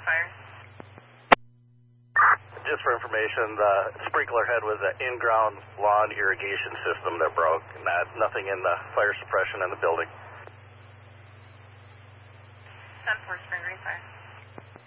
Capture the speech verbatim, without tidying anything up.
fire. Just for information, the sprinkler head was an in-ground lawn irrigation system that broke, not nothing in the fire suppression in the building.